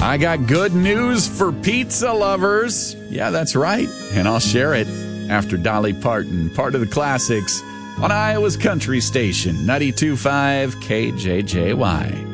I got good news for pizza lovers. Yeah, that's right. And I'll share it after Dolly Parton, part of the classics, on Iowa's country station, 92.5 KJJY.